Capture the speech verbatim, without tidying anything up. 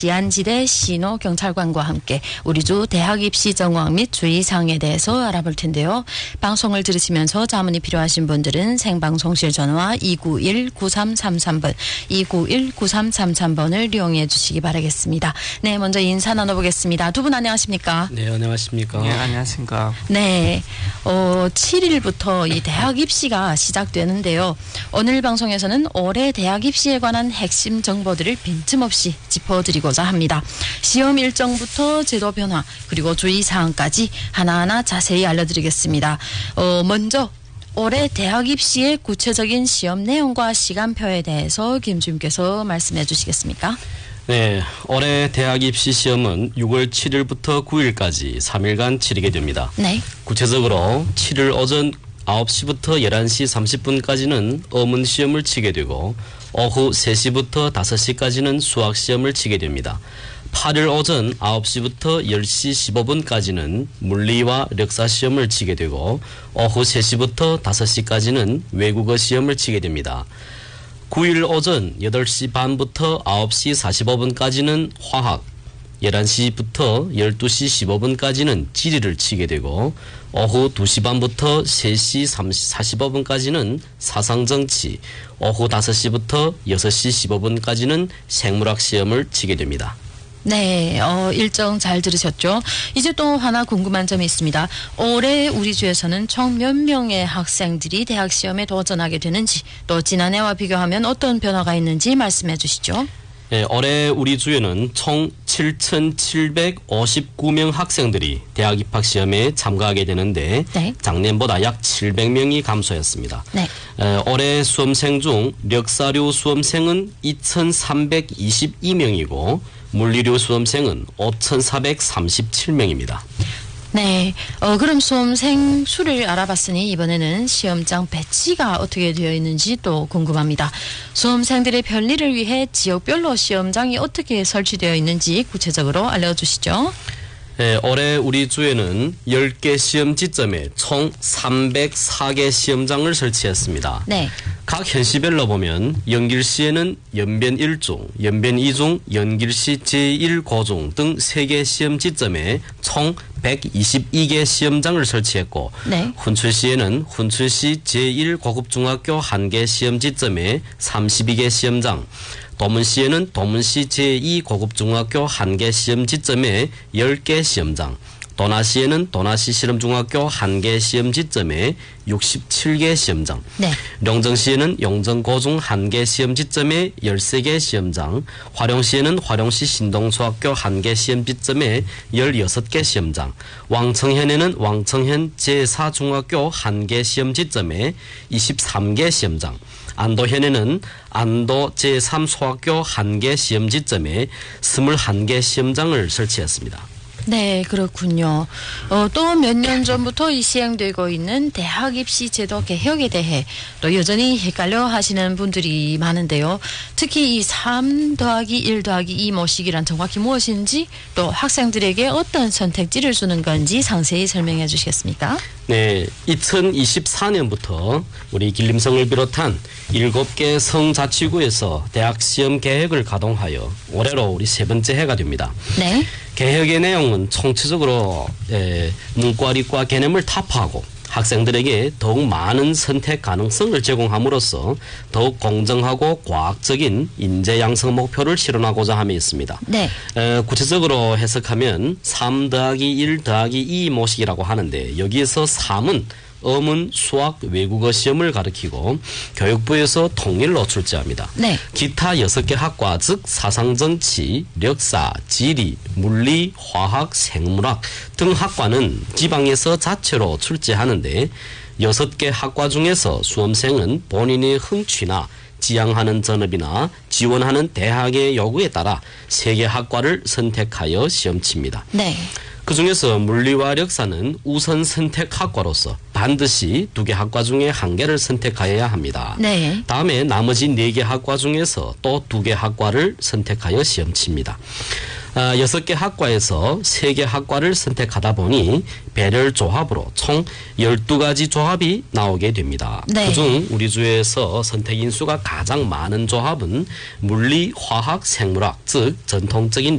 지안지대 신호 경찰관과 함께 우리 주 대학 입시 정황 및 주의사항에 대해서 알아볼 텐데요. 방송을 들으시면서 자문이 필요하신 분들은 생방송실 전화 이구일 구삼삼삼 번, 이구일 구삼삼삼 번을 이용해 주시기 바라겠습니다. 네, 먼저 인사 나눠보겠습니다. 두 분 안녕하십니까? 네, 안녕하십니까? 네, 안녕하십니까? 네, 어, 칠 일부터 이 대학 입시가 시작되는데요. 오늘 방송에서는 올해 대학 입시에 관한 핵심 정보들을 빈틈없이 짚어드리고자 합니다. 시험 일정부터 제도 변화 그리고 주의사항까지 하나하나 자세히 알려드리겠습니다. 어, 먼저 올해 대학 입시의 구체적인 시험 내용과 시간표에 대해서 김주임께서 말씀해 주시겠습니까? 네, 올해 대학 입시 시험은 유월 칠일부터 구일까지 삼 일간 치르게 됩니다. 네. 구체적으로 칠일 오전 아홉 시부터 열한 시 삼십 분까지는 어문 시험을 치게 되고 오후 세 시부터 다섯 시까지는 수학 시험을 치게 됩니다. 팔일 오전 아홉 시부터 열 시 십오 분까지는 물리와 역사 시험을 치게 되고 오후 세 시부터 다섯 시까지는 외국어 시험을 치게 됩니다. 구일 오전 여덟 시 반부터 아홉 시 사십오 분까지는 화학, 열한 시부터 열두 시 십오 분까지는 지리를 치게 되고 오후 두 시 반부터 세 시 사십오 분까지는 사상정치, 오후 다섯 시부터 여섯 시 십오 분까지는 생물학 시험을 치게 됩니다. 네, 어, 일정 잘 들으셨죠? 이제 또 하나 궁금한 점이 있습니다. 올해 우리 주에서는 총 몇 명의 학생들이 대학 시험에 도전하게 되는지, 또 지난해와 비교하면 어떤 변화가 있는지 말씀해 주시죠. 네, 올해 우리 주에는 총 칠천칠백오십구 명 학생들이 대학 입학 시험에 참가하게 되는데 네. 작년보다 약 칠백 명이 감소했습니다. 네. 에, 올해 수험생 중 역사류 수험생은 이천삼백이십이 명이고 물리류 수험생은 오천사백삼십칠 명입니다. 네, 어, 그럼 수험생 수를 알아봤으니 이번에는 시험장 배치가 어떻게 되어 있는지 또 궁금합니다. 수험생들의 편리를 위해 지역별로 시험장이 어떻게 설치되어 있는지 구체적으로 알려주시죠. 네, 올해 우리 주에는 열 개 시험 지점에 총 삼백사 개 시험장을 설치했습니다. 네. 각 현시별로 보면 연길시에는 연변 일 중, 연변 이 중, 연길시 제일 고중 등 세 개 시험 지점에 총 백이십이 개 시험장을 설치했고 네. 훈출시에는 훈출시 제일 고급중학교 한 개 시험 지점에 삼십이 개 시험장, 도문시에는 도문시 제이 고급중학교 한 개 시험 지점에 열 개 시험장, 도나시에는 도나시 실험중학교 한 개 시험 지점에 육십칠 개 시험장, 네. 용정시에는 용정고중 한 개 시험 지점에 열세 개 시험장, 화룡시에는 화룡시 신동초학교 한 개 시험 지점에 열여섯 개 시험장, 왕청현에는 왕청현 제사 중학교 한 개 시험 지점에 이십삼 개 시험장, 안도현에는 안도 제삼 소학교 한 개 시험 지점에 이십일 개 시험장을 설치했습니다. 네, 그렇군요. 어, 또 몇 년 전부터 이 시행되고 있는 대학 입시 제도 개혁에 대해 또 여전히 헷갈려 하시는 분들이 많은데요. 특히 이 삼 더하기 일 더하기 이 모식이란 정확히 무엇인지, 또 학생들에게 어떤 선택지를 주는 건지 상세히 설명해 주시겠습니까? 네, 이천이십사 년부터 우리 길림성을 비롯한 일곱 개 성자치구에서 대학 시험 계획을 가동하여 올해로 우리 세 번째 해가 됩니다. 네. 계획의 내용은 총체적으로 에, 문과리과 개념을 타파하고 학생들에게 더욱 많은 선택 가능성을 제공함으로써 더욱 공정하고 과학적인 인재 양성 목표를 실현하고자 함에 있습니다. 네. 에, 구체적으로 해석하면 삼 더하기 일 더하기 이 모식이라고 하는데, 여기에서 삼은 어문, 수학, 외국어 시험을 가리키고 교육부에서 통일로 출제합니다. 네. 기타 여섯 개 학과, 즉 사상정치, 역사, 지리, 물리, 화학, 생물학 등 학과는 지방에서 자체로 출제하는데, 여섯 개 학과 중에서 수험생은 본인의 흥취나 지향하는 전업이나 지원하는 대학의 요구에 따라 세 개 학과를 선택하여 시험 칩니다. 네. 그 중에서 물리와 역사는 우선 선택 학과로서 반드시 두 개 학과 중에 한 개를 선택하여야 합니다. 네. 다음에 나머지 네 개 학과 중에서 또 두 개 학과를 선택하여 시험 칩니다. 아, 여섯 개 학과에서 세 개 학과를 선택하다 보니 배열 조합으로 총 열두 가지 조합이 나오게 됩니다. 네. 그중 우리 주에서 선택 인수가 가장 많은 조합은 물리, 화학, 생물학, 즉 전통적인